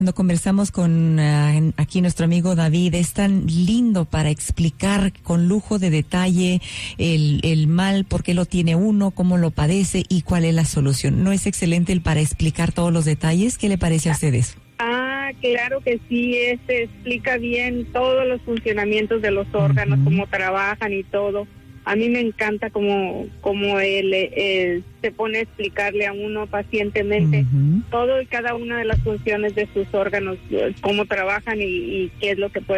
Cuando conversamos con aquí nuestro amigo David, es tan lindo para explicar con lujo de detalle el mal, por qué lo tiene uno, cómo lo padece y cuál es la solución. ¿No es excelente el para explicar todos los detalles? ¿Qué le parece a ustedes? Claro que sí, explica bien todos los funcionamientos de los órganos, cómo trabajan y todo. A mí me encanta como él se pone a explicarle a uno pacientemente todo y cada una de las funciones de sus órganos, cómo trabajan y qué es lo que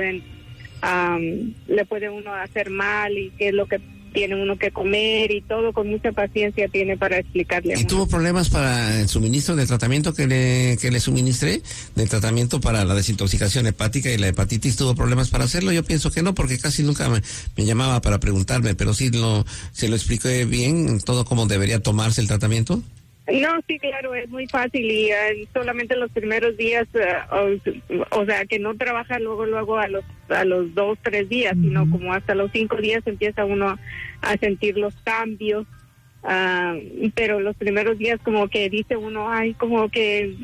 le puede uno hacer mal y qué es lo que tiene uno que comer y todo, con mucha paciencia tiene para explicarle a uno. ¿Y tuvo problemas para el suministro del tratamiento que le suministré? ¿Del tratamiento para la desintoxicación hepática y la hepatitis? ¿Tuvo problemas para hacerlo? Yo pienso que no, porque casi nunca me llamaba para preguntarme, pero sí se lo expliqué bien, todo cómo debería tomarse el tratamiento. No, sí, claro, es muy fácil y solamente los primeros días, o sea, que no trabaja luego a los 2-3 días, sino como hasta los 5 días empieza uno a sentir los cambios, pero los primeros días como que dice uno, como que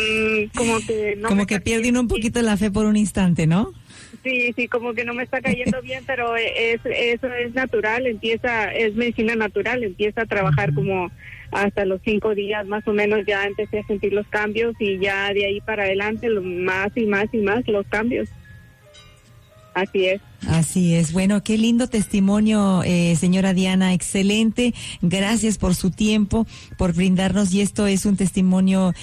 no, como que pierde uno un poquito la fe por un instante, ¿no? Sí, como que no me está cayendo bien, pero eso es natural, es medicina natural, empieza a trabajar como hasta los 5 días más o menos. Ya empecé a sentir los cambios y ya de ahí para adelante más y más los cambios. Así es. Así es. Bueno, qué lindo testimonio, señora Diana, excelente. Gracias por su tiempo, por brindarnos, y esto es un testimonio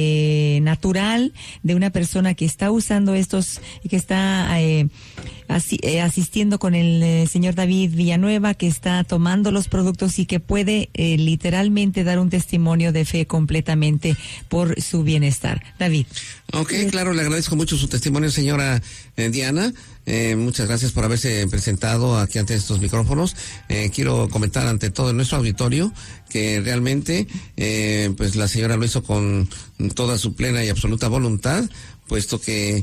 natural de una persona que está usando estos, que está asistiendo con el señor David Villanueva, que está tomando los productos y que puede literalmente dar un testimonio de fe completamente por su bienestar. David. Ok, claro, le agradezco mucho su testimonio, señora Diana. Muchas gracias por haberse presentado aquí ante estos micrófonos. Quiero comentar ante todo nuestro auditorio que realmente pues la señora lo hizo con toda su plena y absoluta voluntad, puesto que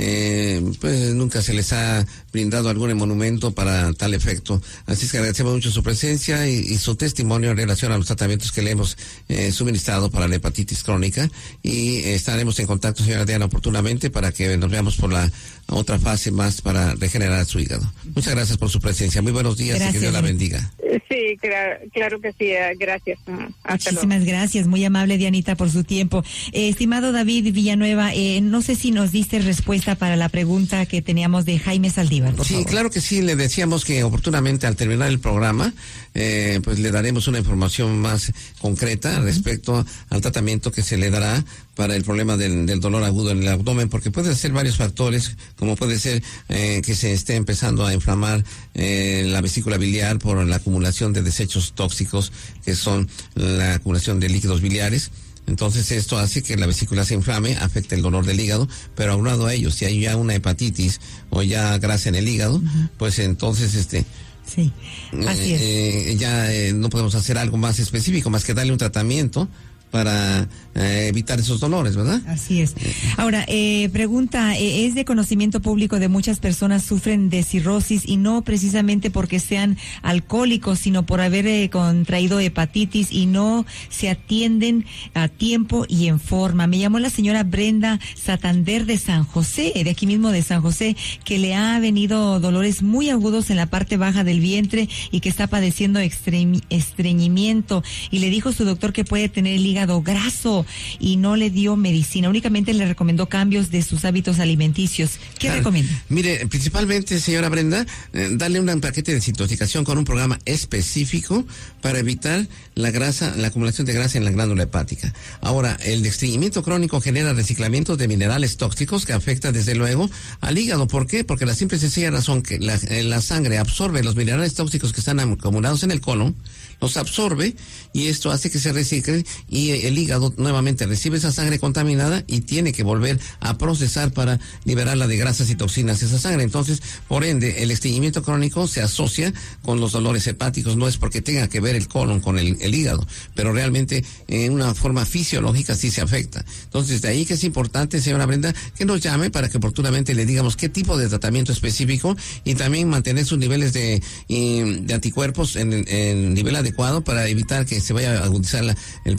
pues nunca se les ha brindado algún monumento para tal efecto. Así es que agradecemos mucho su presencia y su testimonio en relación a los tratamientos que le hemos suministrado para la hepatitis crónica, y estaremos en contacto, señora Diana, oportunamente para que nos veamos por la otra fase más para regenerar su hígado. Muchas gracias por su presencia. Muy buenos días. Gracias, y que Dios la bendiga. Sí, claro que sí. Gracias. Muchísimas gracias. Muy amable, Dianita, por su tiempo. Estimado David Villanueva, no sé si nos diste respuesta para la pregunta que teníamos de Jaime Saldívar, por favor. Claro que sí. Le decíamos que oportunamente al terminar el programa, pues le daremos una información más concreta respecto al tratamiento que se le dará para el problema del dolor agudo en el abdomen, porque puede ser varios factores, como puede ser que se esté empezando a inflamar la vesícula biliar por la acumulación de desechos tóxicos, que son la acumulación de líquidos biliares. Entonces esto hace que la vesícula se inflame, afecta el dolor del hígado, pero aunado a ello, si hay ya una hepatitis o ya grasa en el hígado, pues entonces sí, así es. Ya no podemos hacer algo más específico, más que darle un tratamiento para evitar esos dolores, ¿verdad? Así es. Ahora, pregunta, es de conocimiento público de muchas personas sufren de cirrosis, y no precisamente porque sean alcohólicos, sino por haber contraído hepatitis y no se atienden a tiempo y en forma. Me llamó la señora Brenda Santander de San José, de aquí mismo de San José, que le ha venido dolores muy agudos en la parte baja del vientre y que está padeciendo estreñimiento, y le dijo su doctor que puede tener el hígado graso y no le dio medicina, únicamente le recomendó cambios de sus hábitos alimenticios. ¿Qué recomienda? Mire, principalmente, señora Brenda, darle un paquete de desintoxicación con un programa específico para evitar la acumulación de grasa en la glándula hepática. Ahora, el estreñimiento crónico genera reciclamiento de minerales tóxicos que afecta desde luego al hígado. ¿Por qué? Porque la simple y sencilla razón que la sangre absorbe los minerales tóxicos que están acumulados en el colon, los absorbe, y esto hace que se reciclen, y el hígado nuevamente recibe esa sangre contaminada y tiene que volver a procesar para liberarla de grasas y toxinas esa sangre. Entonces, por ende, el estreñimiento crónico se asocia con los dolores hepáticos. No es porque tenga que ver el colon con el hígado, pero realmente en una forma fisiológica sí se afecta. Entonces, de ahí que es importante, señora Brenda, que nos llame para que oportunamente le digamos qué tipo de tratamiento específico, y también mantener sus niveles de anticuerpos en nivel adecuado para evitar que se vaya a agudizar el problema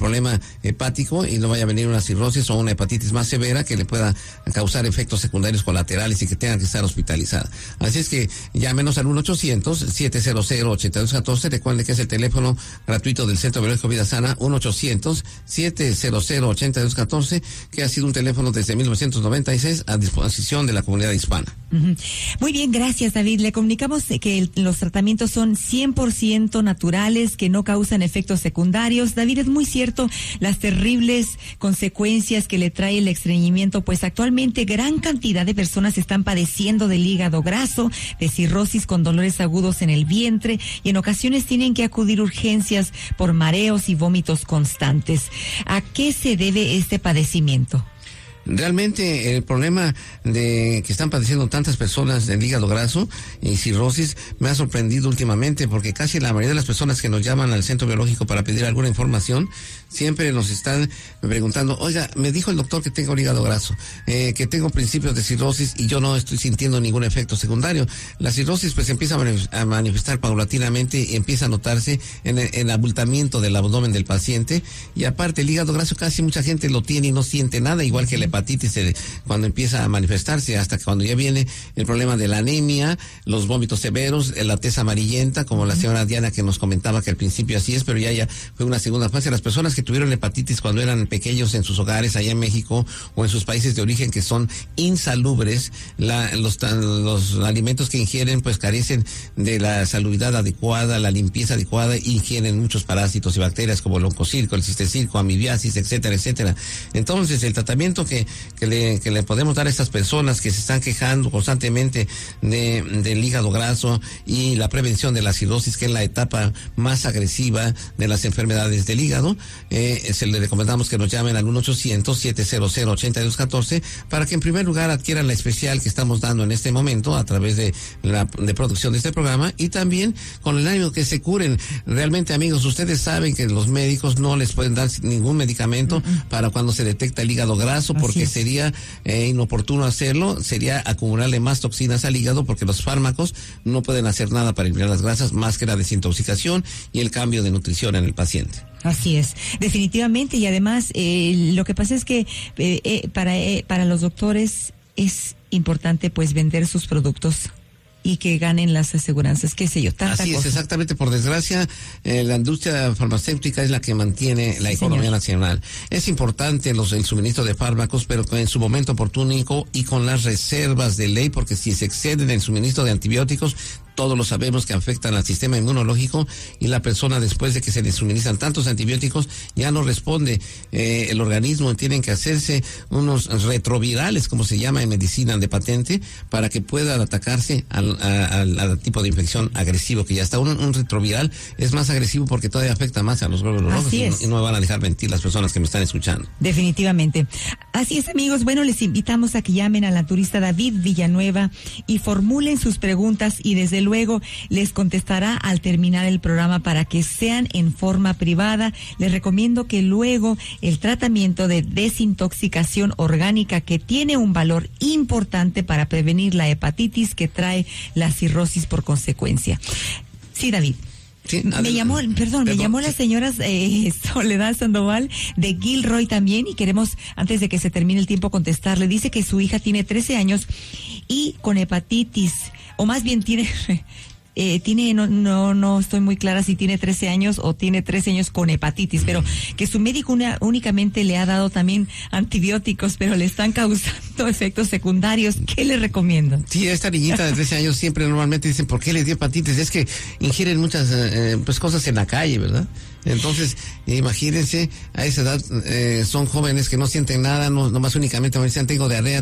hepático y no vaya a venir una cirrosis o una hepatitis más severa que le pueda causar efectos secundarios colaterales y que tenga que estar hospitalizada. Así es que llámenos al 1-800-700-8214. Recuerden que es el teléfono gratuito del Centro Biológico Vida Sana, 1-800-700-8214, que ha sido un teléfono desde 1996 a disposición de la comunidad hispana. Muy bien, gracias, David. Le comunicamos que los tratamientos son 100% naturales, que no causan efectos secundarios. David, es muy cierto las terribles consecuencias que le trae el estreñimiento, pues actualmente gran cantidad de personas están padeciendo del hígado graso, de cirrosis con dolores agudos en el vientre y en ocasiones tienen que acudir a urgencias por mareos y vómitos constantes. ¿A qué se debe este padecimiento? Realmente el problema de que están padeciendo tantas personas del hígado graso y cirrosis me ha sorprendido últimamente, porque casi la mayoría de las personas que nos llaman al Centro Biológico para pedir alguna información siempre nos están preguntando: oiga, me dijo el doctor que tengo el hígado graso, que tengo principios de cirrosis y yo no estoy sintiendo ningún efecto secundario. La cirrosis pues empieza a manifestar paulatinamente y empieza a notarse en el abultamiento del abdomen del paciente, y aparte el hígado graso casi mucha gente lo tiene y no siente nada, igual que la hepatitis cuando empieza a manifestarse, hasta que cuando ya viene el problema de la anemia, los vómitos severos, la tez amarillenta, como la señora Diana que nos comentaba que al principio así es, pero ya fue una segunda fase. Las personas que tuvieron hepatitis cuando eran pequeños en sus hogares allá en México o en sus países de origen que son insalubres, los alimentos que ingieren pues carecen de la salubridad adecuada, la limpieza adecuada, ingieren muchos parásitos y bacterias como el oncocirco, el cistecirco, amibiasis, etcétera, etcétera. Entonces el tratamiento que le podemos dar a estas personas que se están quejando constantemente del hígado graso y la prevención de la cirrosis, que es la etapa más agresiva de las enfermedades del hígado, se le recomendamos que nos llamen al 1-800-700-8214 para que en primer lugar adquieran la especial que estamos dando en este momento a través de producción de este programa, y también con el ánimo que se curen. Realmente, amigos, ustedes saben que los médicos no les pueden dar ningún medicamento para cuando se detecta el hígado graso, porque sería inoportuno hacerlo, sería acumularle más toxinas al hígado, porque los fármacos no pueden hacer nada para eliminar las grasas más que la desintoxicación y el cambio de nutrición en el paciente. Así es, definitivamente, y además lo que pasa es que para los doctores es importante pues vender sus productos y que ganen las aseguranzas, qué sé yo, tanta Así cosa. Es, exactamente. Por desgracia, la industria farmacéutica es la que mantiene la economía nacional. Es importante el suministro de fármacos, pero en su momento oportuno y con las reservas de ley, porque si se exceden el suministro de antibióticos, todos lo sabemos que afectan al sistema inmunológico, y la persona, después de que se le suministran tantos antibióticos, ya no responde. El organismo tiene que hacerse unos retrovirales, como se llama en medicina de patente, para que pueda atacarse al tipo de infección agresivo que ya está. Un retroviral es más agresivo porque todavía afecta más a los glóbulos rojos, y no me van a dejar mentir las personas que me están escuchando. Definitivamente. Así es, amigos. Bueno, les invitamos a que llamen al naturista David Villanueva y formulen sus preguntas, y desde luego les contestará al terminar el programa para que sean en forma privada. Les recomiendo que luego el tratamiento de desintoxicación orgánica, que tiene un valor importante para prevenir la hepatitis que trae la cirrosis por consecuencia. Sí, David. Sí, me llamó la señora Soledad Sandoval de Gilroy también, y queremos, antes de que se termine el tiempo, contestarle. Dice que su hija tiene 13 años y con hepatitis, o más bien tiene, no estoy muy clara si tiene 13 años o tiene 13 años con hepatitis, pero que su médico únicamente le ha dado también antibióticos, pero le están causando efectos secundarios. ¿Qué le recomiendo? Sí, esta niñita de 13 años siempre normalmente dicen, ¿por qué le dio hepatitis? Es que ingieren muchas cosas en la calle, ¿verdad? Entonces, imagínense, a esa edad son jóvenes que no sienten nada, nomás únicamente me dicen, tengo diarrea.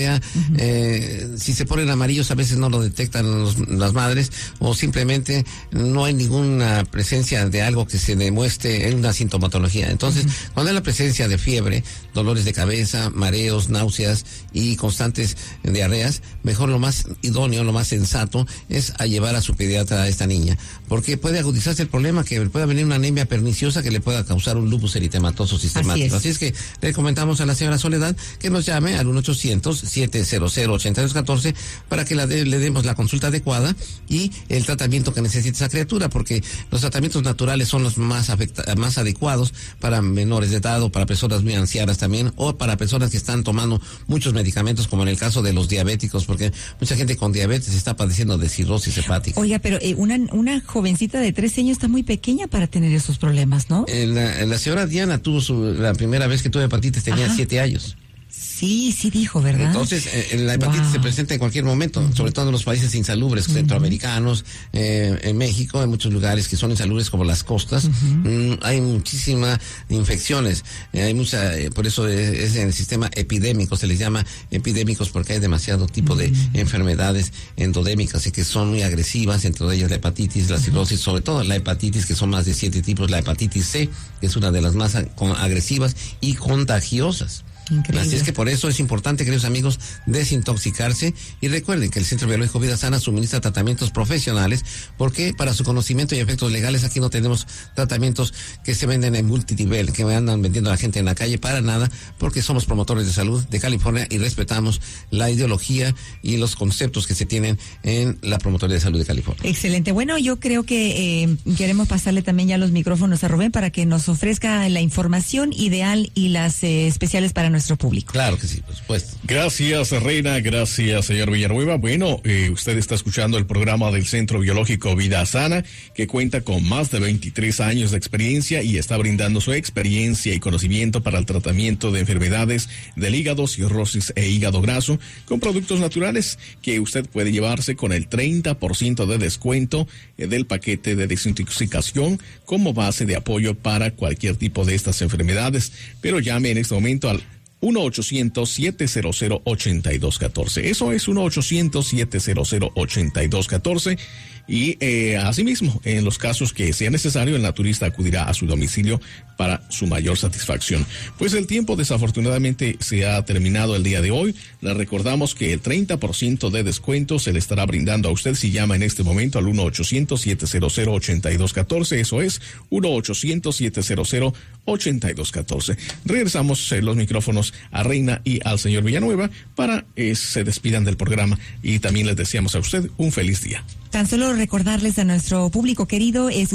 Si se ponen amarillos a veces no lo detectan las madres, o simplemente no hay ninguna presencia de algo que se demuestre en una sintomatología. Entonces, cuando hay la presencia de fiebre, dolores de cabeza, mareos, náuseas, y constantes diarreas, mejor lo más idóneo, lo más sensato es a llevar a su pediatra a esta niña, porque puede agudizarse el problema que pueda venir una anemia perniciosa que le pueda causar un lupus eritematoso sistemático. Así es que le comentamos a la señora Soledad que nos llame al 1-800-700-8214 para que le demos la consulta adecuada y el tratamiento que necesita esa criatura, porque los tratamientos naturales son los más adecuados para menores de edad o para personas muy ancianas también, o para personas que están tomando muchos medicamentos, como en el caso de los diabéticos, porque mucha gente con diabetes está padeciendo de cirrosis hepática. Oiga, pero una jovencita de 13 años está muy pequeña para tener esos problemas, ¿no? La señora Diana tuvo la primera vez que tuvo hepatitis, tenía 7 años. Sí dijo, ¿verdad? Entonces, la hepatitis se presenta en cualquier momento, sobre todo en los países insalubres, centroamericanos, en México, en muchos lugares que son insalubres como las costas, hay muchísimas infecciones, hay mucha, por eso es en el sistema epidémico, se les llama epidémicos porque hay demasiado tipo de enfermedades endodémicas y que son muy agresivas, entre ellas la hepatitis, la cirrosis, sobre todo la hepatitis, que son más de 7 tipos, la hepatitis C, que es una de las más agresivas y contagiosas. Increíble. Así es que por eso es importante, queridos amigos, desintoxicarse, y recuerden que el Centro Biológico Vida Sana suministra tratamientos profesionales, porque para su conocimiento y efectos legales aquí no tenemos tratamientos que se venden en multinivel, que andan vendiendo a la gente en la calle, para nada, porque somos promotores de salud de California y respetamos la ideología y los conceptos que se tienen en la Promotoría de Salud de California. Excelente. Bueno, yo creo que queremos pasarle también ya los micrófonos a Rubén para que nos ofrezca la información ideal y las especiales para nuestro público. Claro que sí, por supuesto. Gracias, Reina. Gracias, señor Villanueva. Bueno, usted está escuchando el programa del Centro Biológico Vida Sana, que cuenta con más de 23 años de experiencia y está brindando su experiencia y conocimiento para el tratamiento de enfermedades del hígado, cirrosis e hígado graso, con productos naturales que usted puede llevarse con el 30% de descuento del paquete de desintoxicación como base de apoyo para cualquier tipo de estas enfermedades. Pero llame en este momento al 1-800-700-8214. Eso es 1-800-700-8214. Y asimismo, en los casos que sea necesario, el naturista acudirá a su domicilio para su mayor satisfacción. Pues el tiempo desafortunadamente se ha terminado el día de hoy. Le recordamos que el 30% de descuento se le estará brindando a usted si llama en este momento al 1-800-700-8214. Eso es 1-800-700-8214. Regresamos los micrófonos a Reina y al señor Villanueva para se despidan del programa, y también les deseamos a usted un feliz día. Tan solo recordarles a nuestro público querido, es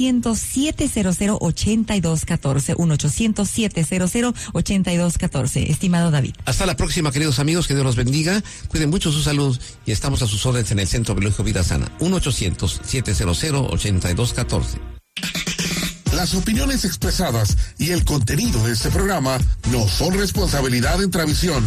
1-800-700-8214, 1-800-700-8214. Estimado David. Hasta la próxima, queridos amigos, que Dios los bendiga, cuiden mucho su salud y estamos a sus órdenes en el Centro Biológico Vida Sana, 1-800-700-8214. Las opiniones expresadas y el contenido de este programa no son responsabilidad de Intravisión.